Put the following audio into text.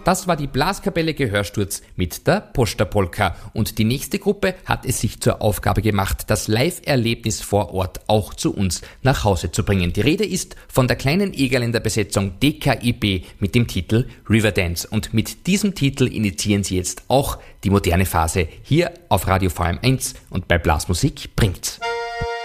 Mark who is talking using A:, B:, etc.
A: Das war die Blaskapelle Gehörsturz mit der Posta-Polka. Und die nächste Gruppe hat es sich zur Aufgabe gemacht, das Live-Erlebnis vor Ort auch zu uns nach Hause zu bringen. Die Rede ist von der kleinen Egerländer Besetzung DKIB mit dem Titel Riverdance. Und mit diesem Titel initiieren sie jetzt auch die moderne Phase hier auf Radio VM1 und bei Blasmusik bringt's.